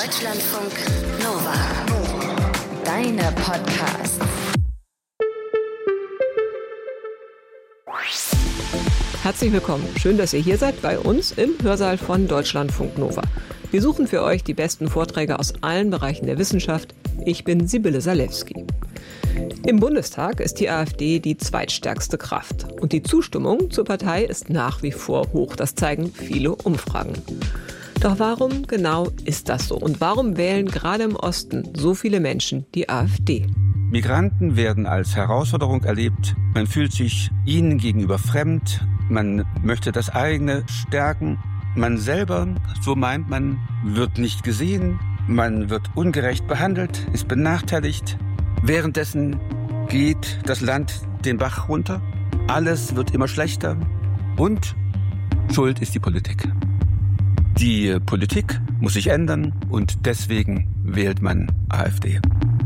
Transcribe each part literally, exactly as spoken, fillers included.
Deutschlandfunk Nova. Deine Podcast. Herzlich willkommen. Schön, dass ihr hier seid bei uns im Hörsaal von Deutschlandfunk Nova. Wir suchen für euch die besten Vorträge aus allen Bereichen der Wissenschaft. Ich bin Sibylle Salewski. Im Bundestag ist die AfD die zweitstärkste Kraft. Und die Zustimmung zur Partei ist nach wie vor hoch. Das zeigen viele Umfragen. Doch warum genau ist das so? Und warum wählen gerade im Osten so viele Menschen die AfD? Migranten werden als Herausforderung erlebt. Man fühlt sich ihnen gegenüber fremd. Man möchte das eigene stärken. Man selber, so meint man, wird nicht gesehen. Man wird ungerecht behandelt, ist benachteiligt. Währenddessen geht das Land den Bach runter. Alles wird immer schlechter. Und schuld ist die Politik. Die Politik muss sich ändern und deswegen wählt man AfD.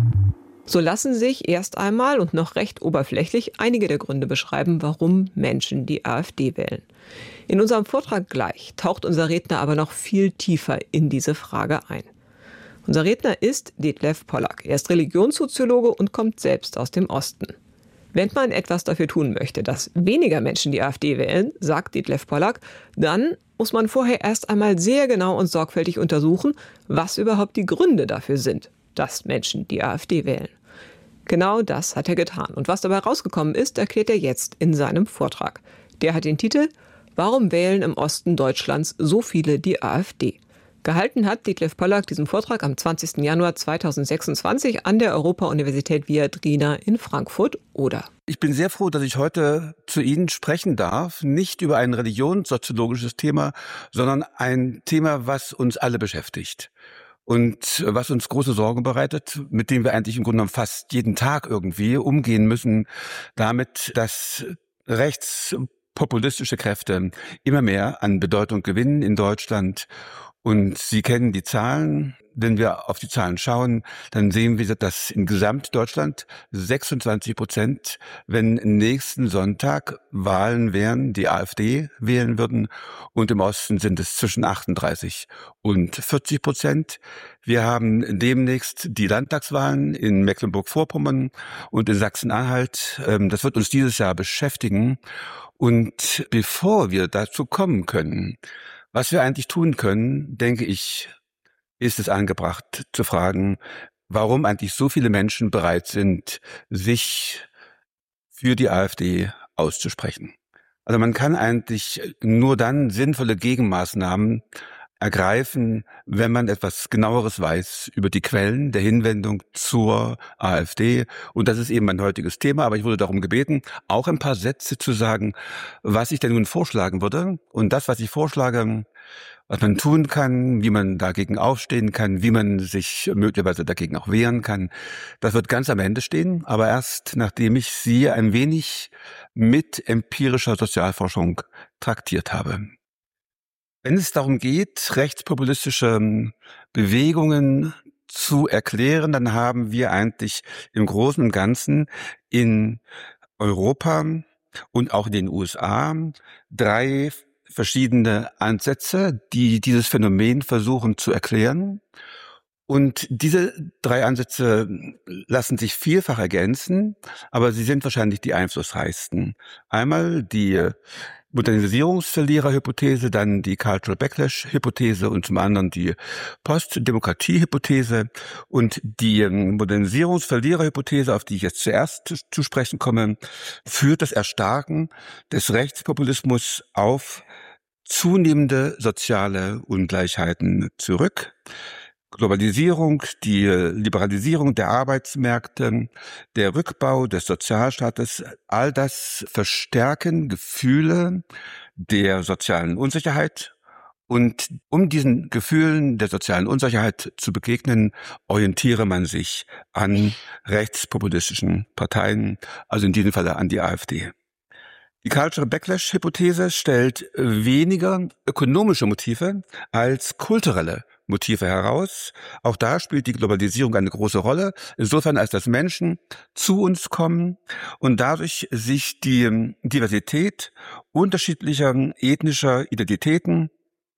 So lassen sich erst einmal und noch recht oberflächlich einige der Gründe beschreiben, warum Menschen die AfD wählen. In unserem Vortrag gleich taucht unser Redner aber noch viel tiefer in diese Frage ein. Unser Redner ist Detlef Pollack. Er ist Religionssoziologe und kommt selbst aus dem Osten. Wenn man etwas dafür tun möchte, dass weniger Menschen die AfD wählen, sagt Detlef Pollack, dann muss man vorher erst einmal sehr genau und sorgfältig untersuchen, was überhaupt die Gründe dafür sind, dass Menschen die AfD wählen. Genau das hat er getan. Und was dabei rausgekommen ist, erklärt er jetzt in seinem Vortrag. Der hat den Titel »Warum wählen im Osten Deutschlands so viele die AfD?« Gehalten hat Detlef Pollack diesen Vortrag am zwanzigsten Januar zweitausendsechsundzwanzig an der Europa-Universität Viadrina in Frankfurt-Oder. Ich bin sehr froh, dass ich heute zu Ihnen sprechen darf, nicht über ein religionssoziologisches Thema, sondern ein Thema, was uns alle beschäftigt. Und was uns große Sorgen bereitet, mit dem wir eigentlich im Grunde genommen fast jeden Tag irgendwie umgehen müssen, damit, dass rechtspopulistische Kräfte immer mehr an Bedeutung gewinnen in Deutschland. Und Sie kennen die Zahlen. Wenn wir auf die Zahlen schauen, dann sehen wir, dass in Gesamtdeutschland sechsundzwanzig Prozent, wenn nächsten Sonntag Wahlen wären, die AfD wählen würden. Und im Osten sind es zwischen achtunddreißig und vierzig Prozent. Wir haben demnächst die Landtagswahlen in Mecklenburg-Vorpommern und in Sachsen-Anhalt. Das wird uns dieses Jahr beschäftigen. Und bevor wir dazu kommen können, was wir eigentlich tun können, denke ich, ist es angebracht zu fragen, warum eigentlich so viele Menschen bereit sind, sich für die AfD auszusprechen. Also man kann eigentlich nur dann sinnvolle Gegenmaßnahmen ergreifen, wenn man etwas Genaueres weiß über die Quellen der Hinwendung zur AfD. Und das ist eben mein heutiges Thema. Aber ich wurde darum gebeten, auch ein paar Sätze zu sagen, was ich denn nun vorschlagen würde. Und das, was ich vorschlage, was man tun kann, wie man dagegen aufstehen kann, wie man sich möglicherweise dagegen auch wehren kann, das wird ganz am Ende stehen. Aber erst, nachdem ich Sie ein wenig mit empirischer Sozialforschung traktiert habe. Wenn es darum geht, rechtspopulistische Bewegungen zu erklären, dann haben wir eigentlich im Großen und Ganzen in Europa und auch in den U S A drei verschiedene Ansätze, die dieses Phänomen versuchen zu erklären. Und diese drei Ansätze lassen sich vielfach ergänzen, aber sie sind wahrscheinlich die einflussreichsten. Einmal die Modernisierungsverliererhypothese, dann die Cultural Backlash-Hypothese und zum anderen die Postdemokratie-Hypothese. Und die Modernisierungsverliererhypothese, auf die ich jetzt zuerst zu sprechen komme, führt das Erstarken des Rechtspopulismus auf zunehmende soziale Ungleichheiten zurück. Globalisierung, die Liberalisierung der Arbeitsmärkte, der Rückbau des Sozialstaates, all das verstärken Gefühle der sozialen Unsicherheit. Und um diesen Gefühlen der sozialen Unsicherheit zu begegnen, orientiere man sich an rechtspopulistischen Parteien, also in diesem Falle an die AfD. Die Cultural Backlash-Hypothese stellt weniger ökonomische Motive als kulturelle Motive heraus. Auch da spielt die Globalisierung eine große Rolle, insofern als dass Menschen zu uns kommen und dadurch sich die Diversität unterschiedlicher ethnischer Identitäten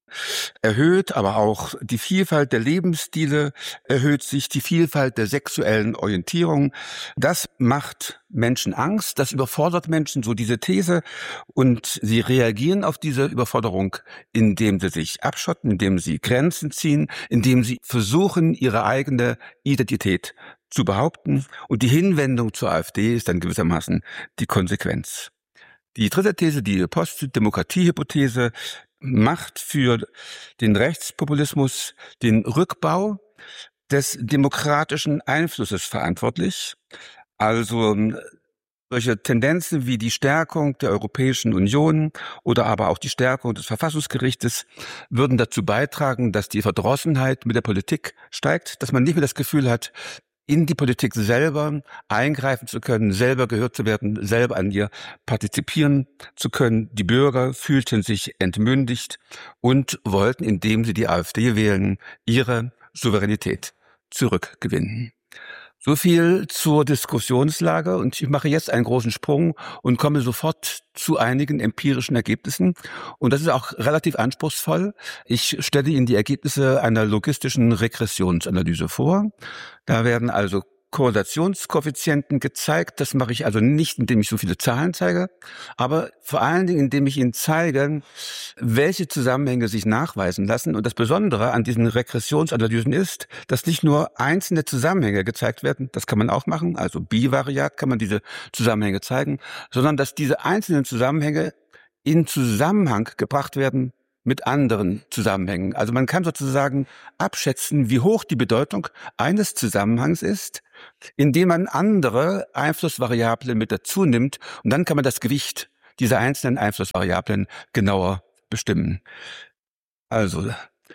erhöht, aber auch die Vielfalt der Lebensstile erhöht sich, die Vielfalt der sexuellen Orientierung. Das macht Menschen Angst, das überfordert Menschen, so diese These, und sie reagieren auf diese Überforderung, indem sie sich abschotten, indem sie Grenzen ziehen, indem sie versuchen, ihre eigene Identität zu behaupten, und die Hinwendung zur AfD ist dann gewissermaßen die Konsequenz. Die dritte These, die Postdemokratie-Hypothese, macht für den Rechtspopulismus den Rückbau des demokratischen Einflusses verantwortlich. Also solche Tendenzen wie die Stärkung der Europäischen Union oder aber auch die Stärkung des Verfassungsgerichtes würden dazu beitragen, dass die Verdrossenheit mit der Politik steigt, dass man nicht mehr das Gefühl hat, in die Politik selber eingreifen zu können, selber gehört zu werden, selber an ihr partizipieren zu können. Die Bürger fühlten sich entmündigt und wollten, indem sie die AfD wählen, ihre Souveränität zurückgewinnen. So viel zur Diskussionslage, und ich mache jetzt einen großen Sprung und komme sofort zu einigen empirischen Ergebnissen. Und das ist auch relativ anspruchsvoll. Ich stelle Ihnen die Ergebnisse einer logistischen Regressionsanalyse vor. Da werden also Korrelationskoeffizienten gezeigt. Das mache ich also nicht, indem ich so viele Zahlen zeige, aber vor allen Dingen, indem ich Ihnen zeige, welche Zusammenhänge sich nachweisen lassen. Und das Besondere an diesen Regressionsanalysen ist, dass nicht nur einzelne Zusammenhänge gezeigt werden, das kann man auch machen, also bivariat kann man diese Zusammenhänge zeigen, sondern dass diese einzelnen Zusammenhänge in Zusammenhang gebracht werden mit anderen Zusammenhängen. Also man kann sozusagen abschätzen, wie hoch die Bedeutung eines Zusammenhangs ist, indem man andere Einflussvariablen mit dazu nimmt, und dann kann man das Gewicht dieser einzelnen Einflussvariablen genauer bestimmen. Also,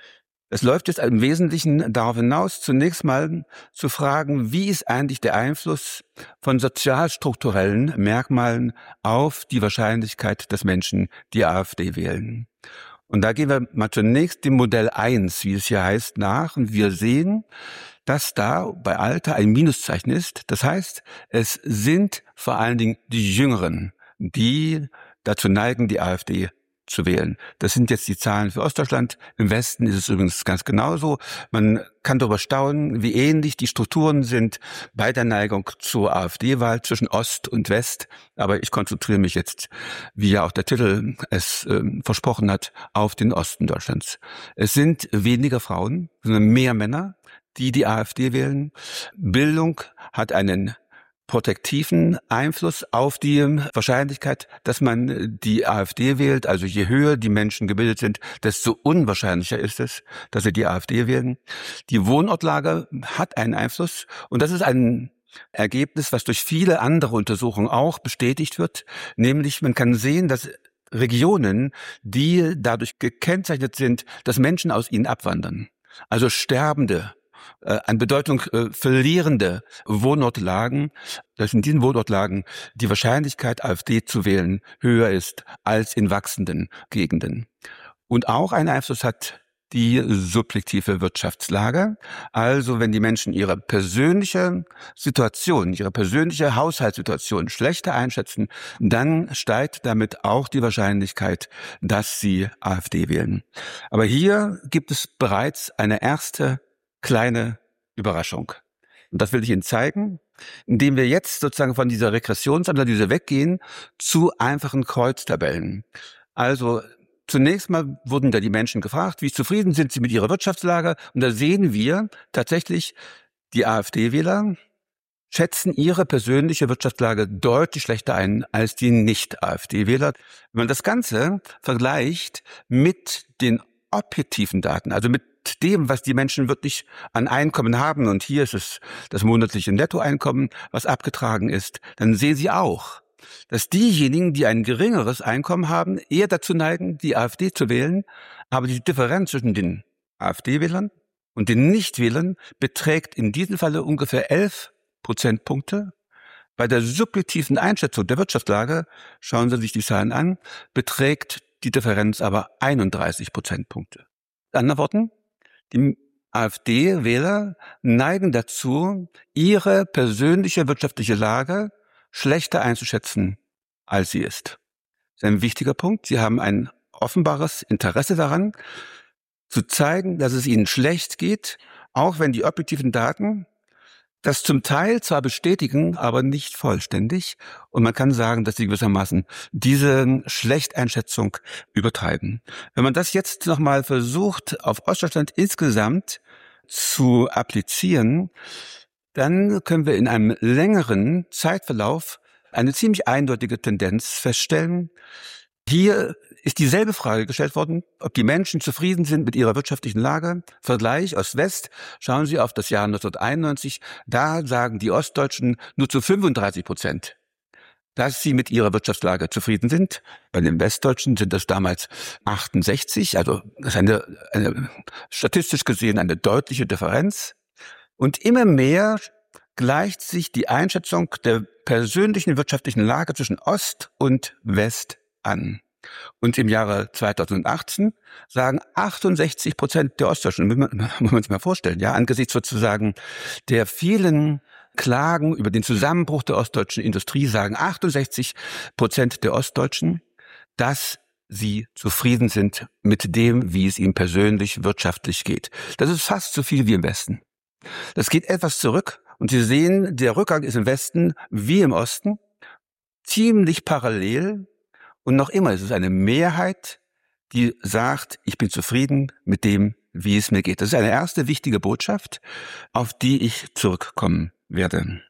es läuft jetzt im Wesentlichen darauf hinaus, zunächst mal zu fragen, wie ist eigentlich der Einfluss von sozialstrukturellen Merkmalen auf die Wahrscheinlichkeit, dass Menschen die AfD wählen. Und da gehen wir mal zunächst dem Modell eins, wie es hier heißt, nach. Und wir sehen, dass da bei Alter ein Minuszeichen ist. Das heißt, es sind vor allen Dingen die Jüngeren, die dazu neigen, die AfD zu wählen. Das sind jetzt die Zahlen für Ostdeutschland. Im Westen ist es übrigens ganz genauso. Man kann darüber staunen, wie ähnlich die Strukturen sind bei der Neigung zur AfD-Wahl zwischen Ost und West. Aber ich konzentriere mich jetzt, wie ja auch der Titel es äh, versprochen hat, auf den Osten Deutschlands. Es sind weniger Frauen, sondern mehr Männer, die die AfD wählen. Bildung hat einen protektiven Einfluss auf die Wahrscheinlichkeit, dass man die AfD wählt. Also je höher die Menschen gebildet sind, desto unwahrscheinlicher ist es, dass sie die AfD wählen. Die Wohnortlage hat einen Einfluss, und das ist ein Ergebnis, was durch viele andere Untersuchungen auch bestätigt wird. Nämlich, man kann sehen, dass Regionen, die dadurch gekennzeichnet sind, dass Menschen aus ihnen abwandern, also sterbende, an Bedeutung äh, verlierende Wohnortlagen, dass in diesen Wohnortlagen die Wahrscheinlichkeit, AfD zu wählen, höher ist als in wachsenden Gegenden. Und auch einen Einfluss hat die subjektive Wirtschaftslage. Also wenn die Menschen ihre persönliche Situation, ihre persönliche Haushaltssituation schlechter einschätzen, dann steigt damit auch die Wahrscheinlichkeit, dass sie AfD wählen. Aber hier gibt es bereits eine erste kleine Überraschung. Und das will ich Ihnen zeigen, indem wir jetzt sozusagen von dieser Regressionsanalyse weggehen zu einfachen Kreuztabellen. Also zunächst mal wurden da die Menschen gefragt, wie zufrieden sind sie mit ihrer Wirtschaftslage? Und da sehen wir tatsächlich, die AfD-Wähler schätzen ihre persönliche Wirtschaftslage deutlich schlechter ein als die Nicht-AfD-Wähler. Wenn man das Ganze vergleicht mit den objektiven Daten, also mit dem, was die Menschen wirklich an Einkommen haben, und hier ist es das monatliche Nettoeinkommen, was abgetragen ist, dann sehen Sie auch, dass diejenigen, die ein geringeres Einkommen haben, eher dazu neigen, die AfD zu wählen, aber die Differenz zwischen den AfD-Wählern und den Nichtwählern beträgt in diesem Falle ungefähr elf Prozentpunkte. Bei der subjektiven Einschätzung der Wirtschaftslage, schauen Sie sich die Zahlen an, beträgt die Differenz aber einunddreißig Prozentpunkte. In anderen Worten, die AfD-Wähler neigen dazu, ihre persönliche wirtschaftliche Lage schlechter einzuschätzen, als sie ist. Das ist ein wichtiger Punkt. Sie haben ein offenbares Interesse daran, zu zeigen, dass es ihnen schlecht geht, auch wenn die objektiven Daten das zum Teil zwar bestätigen, aber nicht vollständig. Und man kann sagen, dass sie gewissermaßen diese Schlechteinschätzung übertreiben. Wenn man das jetzt nochmal versucht, auf Ostdeutschland insgesamt zu applizieren, dann können wir in einem längeren Zeitverlauf eine ziemlich eindeutige Tendenz feststellen. Hier ist dieselbe Frage gestellt worden, ob die Menschen zufrieden sind mit ihrer wirtschaftlichen Lage. Vergleich Ost-West, schauen Sie auf das Jahr neunzehnhunderteinundneunzig, da sagen die Ostdeutschen nur zu fünfunddreißig Prozent, dass sie mit ihrer Wirtschaftslage zufrieden sind. Bei den Westdeutschen sind das damals achtundsechzig, also das ist eine, eine statistisch gesehen eine deutliche Differenz. Und immer mehr gleicht sich die Einschätzung der persönlichen wirtschaftlichen Lage zwischen Ost und West an. Und im Jahre zweitausendachtzehn sagen achtundsechzig Prozent der Ostdeutschen, muss man sich mal vorstellen, ja, angesichts sozusagen der vielen Klagen über den Zusammenbruch der ostdeutschen Industrie, sagen achtundsechzig Prozent der Ostdeutschen, dass sie zufrieden sind mit dem, wie es ihnen persönlich wirtschaftlich geht. Das ist fast so viel wie im Westen. Das geht etwas zurück und Sie sehen, der Rückgang ist im Westen wie im Osten ziemlich parallel. Und noch immer ist es eine Mehrheit, die sagt, ich bin zufrieden mit dem, wie es mir geht. Das ist eine erste wichtige Botschaft, auf die ich zurückkommen werde.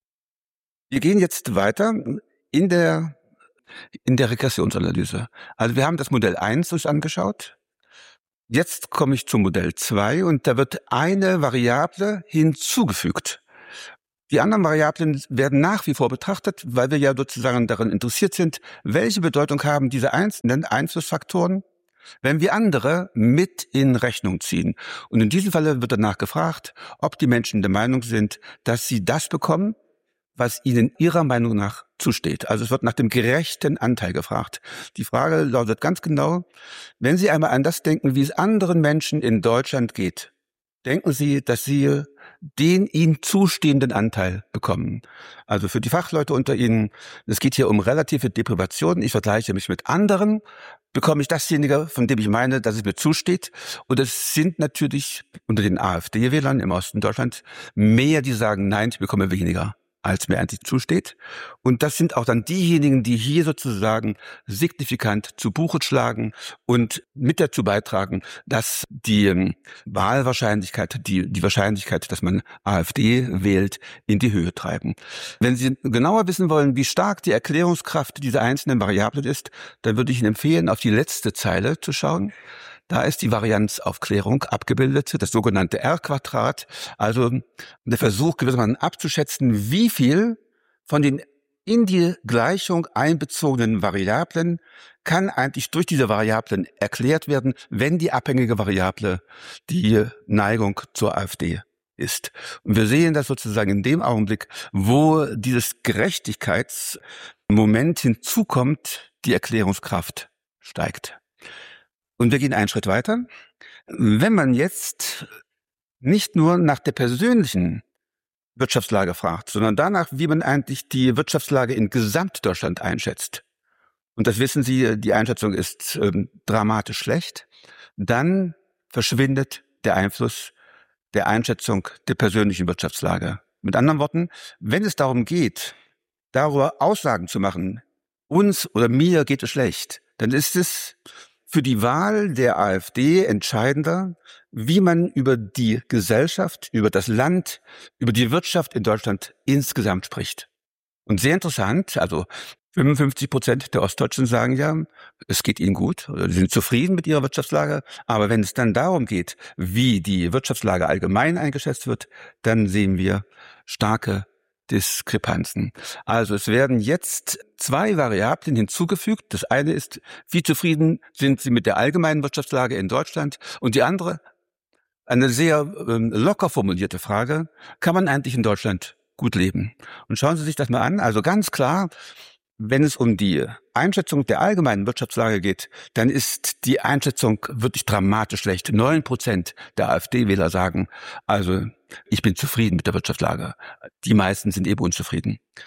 Wir gehen jetzt weiter in der, in der Regressionsanalyse. Also wir haben das Modell eins uns angeschaut. Jetzt komme ich zum Modell zwei und da wird eine Variable hinzugefügt. Die anderen Variablen werden nach wie vor betrachtet, weil wir ja sozusagen daran interessiert sind, welche Bedeutung haben diese einzelnen Einflussfaktoren, wenn wir andere mit in Rechnung ziehen. Und in diesem Falle wird danach gefragt, ob die Menschen der Meinung sind, dass sie das bekommen, was ihnen ihrer Meinung nach zusteht. Also es wird nach dem gerechten Anteil gefragt. Die Frage lautet ganz genau, wenn Sie einmal an das denken, wie es anderen Menschen in Deutschland geht, denken Sie, dass Sie den ihnen zustehenden Anteil bekommen. Also für die Fachleute unter Ihnen, es geht hier um relative Deprivation. Ich vergleiche mich mit anderen, bekomme ich dasjenige, von dem ich meine, dass es mir zusteht. Und es sind natürlich unter den AfD-Wählern im Osten Deutschlands mehr, die sagen, nein, ich bekomme weniger, als mir eigentlich zusteht. Und das sind auch dann diejenigen, die hier sozusagen signifikant zu Buche schlagen und mit dazu beitragen, dass die Wahlwahrscheinlichkeit, die, die Wahrscheinlichkeit, dass man AfD wählt, in die Höhe treiben. Wenn Sie genauer wissen wollen, wie stark die Erklärungskraft dieser einzelnen Variablen ist, dann würde ich Ihnen empfehlen, auf die letzte Zeile zu schauen. Da ist die Varianzaufklärung abgebildet, das sogenannte R-Quadrat, also der Versuch gewissermaßen abzuschätzen, wie viel von den in die Gleichung einbezogenen Variablen kann eigentlich durch diese Variablen erklärt werden, wenn die abhängige Variable die Neigung zur AfD ist. Und wir sehen das sozusagen in dem Augenblick, wo dieses Gerechtigkeitsmoment hinzukommt, die Erklärungskraft steigt. Und wir gehen einen Schritt weiter. Wenn man jetzt nicht nur nach der persönlichen Wirtschaftslage fragt, sondern danach, wie man eigentlich die Wirtschaftslage in Gesamtdeutschland einschätzt, und das wissen Sie, die Einschätzung ist ähm, dramatisch schlecht, dann verschwindet der Einfluss der Einschätzung der persönlichen Wirtschaftslage. Mit anderen Worten, wenn es darum geht, darüber Aussagen zu machen, uns oder mir geht es schlecht, dann ist es für die Wahl der AfD entscheidender, wie man über die Gesellschaft, über das Land, über die Wirtschaft in Deutschland insgesamt spricht. Und sehr interessant, also fünfundfünfzig Prozent der Ostdeutschen sagen ja, es geht ihnen gut, oder sie sind zufrieden mit ihrer Wirtschaftslage. Aber wenn es dann darum geht, wie die Wirtschaftslage allgemein eingeschätzt wird, dann sehen wir starke Diskrepanzen. Also es werden jetzt zwei Variablen hinzugefügt. Das eine ist, wie zufrieden sind Sie mit der allgemeinen Wirtschaftslage in Deutschland? Und die andere, eine sehr ähm, locker formulierte Frage, kann man eigentlich in Deutschland gut leben? Und schauen Sie sich das mal an. Also ganz klar, wenn es um die Einschätzung der allgemeinen Wirtschaftslage geht, dann ist die Einschätzung wirklich dramatisch schlecht. Neun Prozent der AfD-Wähler sagen, also ich bin zufrieden mit der Wirtschaftslage. Die meisten sind eben unzufrieden.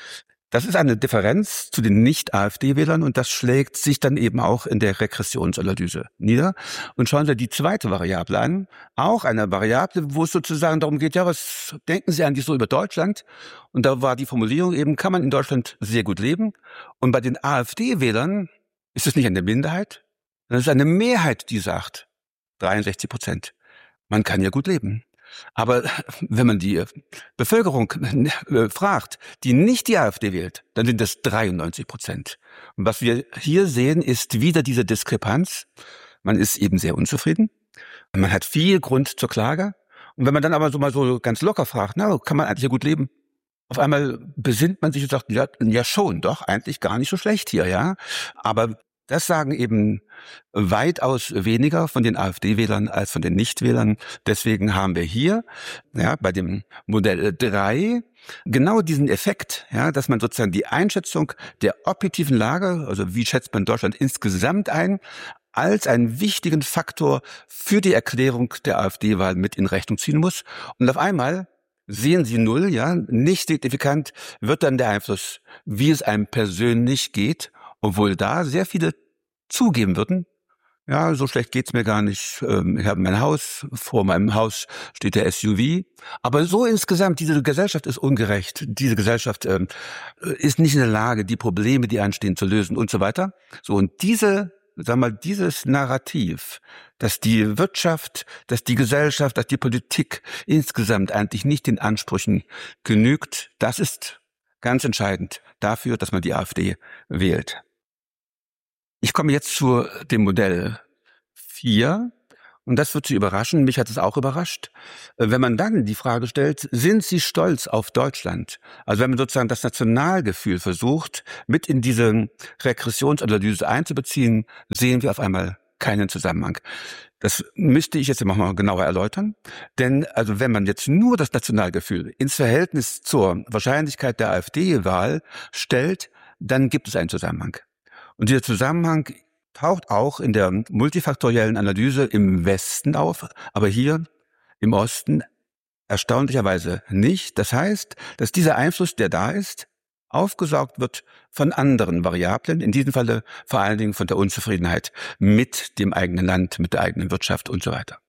Das ist eine Differenz zu den Nicht-AfD-Wählern und das schlägt sich dann eben auch in der Regressionsanalyse nieder. Und schauen Sie die zweite Variable an, auch eine Variable, wo es sozusagen darum geht, ja, was denken Sie eigentlich so über Deutschland? Und da war die Formulierung eben, kann man in Deutschland sehr gut leben? Und bei den AfD-Wählern ist es nicht eine Minderheit, sondern es ist eine Mehrheit, die sagt, dreiundsechzig Prozent, man kann ja gut leben. Aber wenn man die Bevölkerung fragt, die nicht die AfD wählt, dann sind das dreiundneunzig Prozent. Und was wir hier sehen, ist wieder diese Diskrepanz. Man ist eben sehr unzufrieden. Man hat viel Grund zur Klage. Und wenn man dann aber so mal so ganz locker fragt, na, kann man eigentlich ja gut leben? Auf einmal besinnt man sich und sagt, ja, ja schon, doch, eigentlich gar nicht so schlecht hier, ja. Aber das sagen eben weitaus weniger von den AfD-Wählern als von den Nichtwählern. Deswegen haben wir hier, ja, bei dem Modell drei genau diesen Effekt, ja, dass man sozusagen die Einschätzung der objektiven Lage, also wie schätzt man Deutschland insgesamt ein, als einen wichtigen Faktor für die Erklärung der AfD-Wahl mit in Rechnung ziehen muss. Und auf einmal sehen Sie null, ja, nicht signifikant wird dann der Einfluss, wie es einem persönlich geht, obwohl da sehr viele zugeben würden, ja, so schlecht geht's mir gar nicht. Ich habe mein Haus, vor meinem Haus steht der S U V. Aber so insgesamt, diese Gesellschaft ist ungerecht. Diese Gesellschaft ähm, ist nicht in der Lage, die Probleme, die anstehen, zu lösen und so weiter. So, und diese, sag mal, dieses Narrativ, dass die Wirtschaft, dass die Gesellschaft, dass die Politik insgesamt eigentlich nicht den Ansprüchen genügt, das ist ganz entscheidend dafür, dass man die AfD wählt. Ich komme jetzt zu dem Modell vier und das wird Sie überraschen, mich hat es auch überrascht. Wenn man dann die Frage stellt, sind Sie stolz auf Deutschland? Also wenn man sozusagen das Nationalgefühl versucht, mit in diese Regressionsanalyse einzubeziehen, sehen wir auf einmal keinen Zusammenhang. Das müsste ich jetzt nochmal genauer erläutern. Denn also wenn man jetzt nur das Nationalgefühl ins Verhältnis zur Wahrscheinlichkeit der AfD-Wahl stellt, dann gibt es einen Zusammenhang. Und dieser Zusammenhang taucht auch in der multifaktoriellen Analyse im Westen auf, aber hier im Osten erstaunlicherweise nicht. Das heißt, dass dieser Einfluss, der da ist, aufgesaugt wird von anderen Variablen, in diesem Falle vor allen Dingen von der Unzufriedenheit mit dem eigenen Land, mit der eigenen Wirtschaft und so weiter.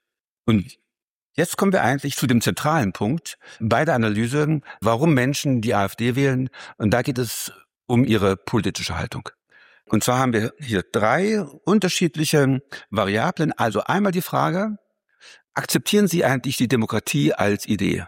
Und jetzt kommen wir eigentlich zu dem zentralen Punkt bei der Analyse, warum Menschen die AfD wählen. Und da geht es um ihre politische Haltung. Und zwar haben wir hier drei unterschiedliche Variablen. Also einmal die Frage, akzeptieren Sie eigentlich die Demokratie als Idee?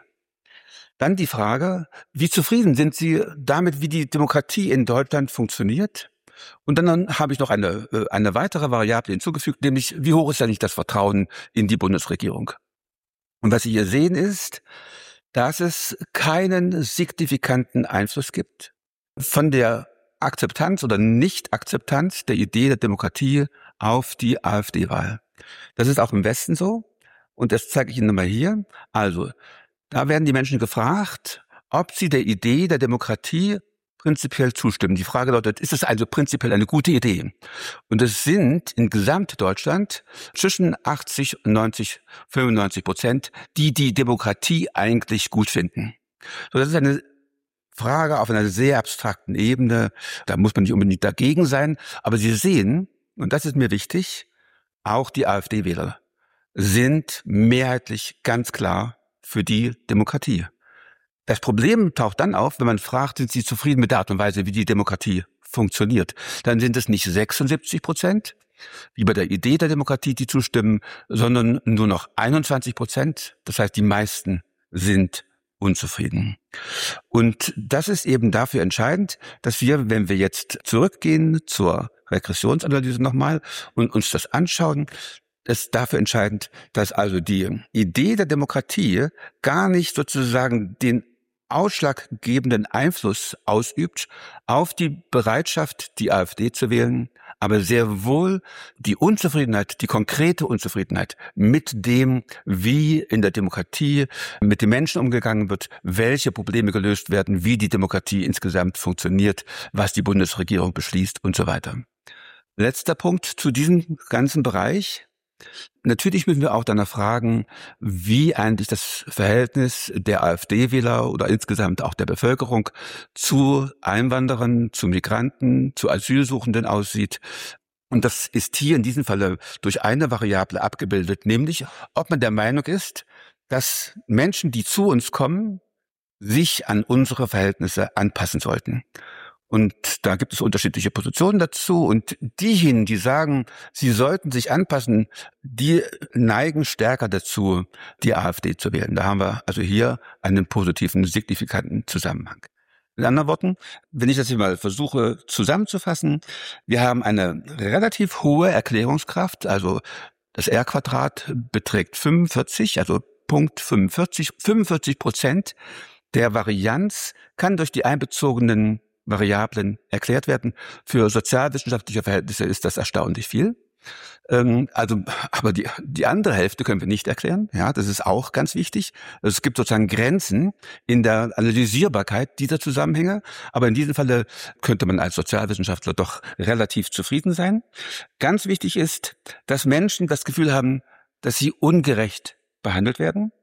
Dann die Frage, wie zufrieden sind Sie damit, wie die Demokratie in Deutschland funktioniert? Und dann habe ich noch eine, eine weitere Variable hinzugefügt, nämlich, wie hoch ist eigentlich das Vertrauen in die Bundesregierung? Und was Sie hier sehen ist, dass es keinen signifikanten Einfluss gibt von der Akzeptanz oder Nicht-Akzeptanz der Idee der Demokratie auf die AfD-Wahl. Das ist auch im Westen so und das zeige ich Ihnen nochmal hier. Also, da werden die Menschen gefragt, ob sie der Idee der Demokratie prinzipiell zustimmen. Die Frage lautet, ist es also prinzipiell eine gute Idee? Und es sind in Gesamtdeutschland zwischen achtzig, neunzig, fünfundneunzig Prozent, die die Demokratie eigentlich gut finden. So, das ist eine Frage auf einer sehr abstrakten Ebene. Da muss man nicht unbedingt dagegen sein. Aber Sie sehen, und das ist mir wichtig, auch die AfD-Wähler sind mehrheitlich ganz klar für die Demokratie. Das Problem taucht dann auf, wenn man fragt, sind Sie zufrieden mit der Art und Weise, wie die Demokratie funktioniert? Dann sind es nicht sechsundsiebzig Prozent, wie bei der Idee der Demokratie, die zustimmen, sondern nur noch einundzwanzig Prozent. Das heißt, die meisten sind unzufrieden. Und das ist eben dafür entscheidend, dass wir, wenn wir jetzt zurückgehen zur Regressionsanalyse nochmal und uns das anschauen, ist dafür entscheidend, dass also die Idee der Demokratie gar nicht sozusagen den ausschlaggebenden Einfluss ausübt auf die Bereitschaft, die AfD zu wählen, aber sehr wohl die Unzufriedenheit, die konkrete Unzufriedenheit mit dem, wie in der Demokratie mit den Menschen umgegangen wird, welche Probleme gelöst werden, wie die Demokratie insgesamt funktioniert, was die Bundesregierung beschließt und so weiter. Letzter Punkt zu diesem ganzen Bereich. Natürlich müssen wir auch danach fragen, wie eigentlich das Verhältnis der AfD-Wähler oder insgesamt auch der Bevölkerung zu Einwanderern, zu Migranten, zu Asylsuchenden aussieht. Und das ist hier in diesem Falle durch eine Variable abgebildet, nämlich ob man der Meinung ist, dass Menschen, die zu uns kommen, sich an unsere Verhältnisse anpassen sollten. Und da gibt es unterschiedliche Positionen dazu. Und diejenigen, die sagen, sie sollten sich anpassen, die neigen stärker dazu, die AfD zu wählen. Da haben wir also hier einen positiven, signifikanten Zusammenhang. In anderen Worten, wenn ich das hier mal versuche zusammenzufassen, wir haben eine relativ hohe Erklärungskraft, also das R-Quadrat beträgt fünfundvierzig, also Punkt fünfundvierzig. fünfundvierzig Prozent der Varianz kann durch die einbezogenen Variablen erklärt werden. Für sozialwissenschaftliche Verhältnisse ist das erstaunlich viel. Ähm, also, aber die, die andere Hälfte können wir nicht erklären. Ja, das ist auch ganz wichtig. Es gibt sozusagen Grenzen in der Analysierbarkeit dieser Zusammenhänge. Aber in diesem Falle könnte man als Sozialwissenschaftler doch relativ zufrieden sein. Ganz wichtig ist, dass Menschen das Gefühl haben, dass sie ungerecht behandelt werden.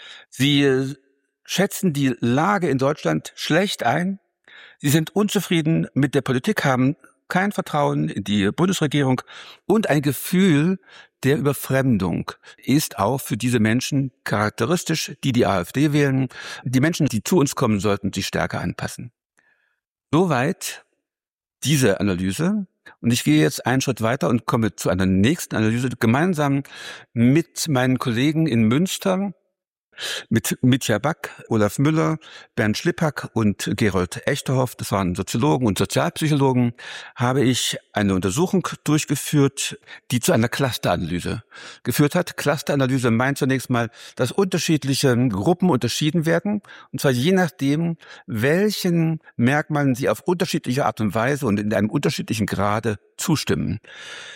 Sie schätzen die Lage in Deutschland schlecht ein. Sie sind unzufrieden mit der Politik, haben kein Vertrauen in die Bundesregierung und ein Gefühl der Überfremdung ist auch für diese Menschen charakteristisch, die die AfD wählen. Die Menschen, die zu uns kommen, sollten sich stärker anpassen. Soweit diese Analyse. Und ich gehe jetzt einen Schritt weiter und komme zu einer nächsten Analyse, gemeinsam mit meinen Kollegen in Münster, mit Mitja Back, Olaf Müller, Bernd Schlippack und Gerold Echterhoff, das waren Soziologen und Sozialpsychologen, habe ich eine Untersuchung durchgeführt, die zu einer Clusteranalyse geführt hat. Clusteranalyse meint zunächst mal, dass unterschiedliche Gruppen unterschieden werden, und zwar je nachdem, welchen Merkmalen sie auf unterschiedliche Art und Weise und in einem unterschiedlichen Grade zustimmen.